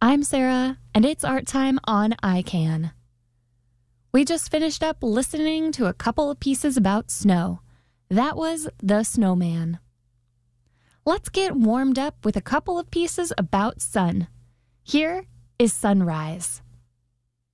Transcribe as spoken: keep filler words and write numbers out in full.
I'm Sarah, and it's art time on I Can. We just finished up listening to a couple of pieces about snow. That was The Snowman. Let's get warmed up with a couple of pieces about sun. Here is Sunrise.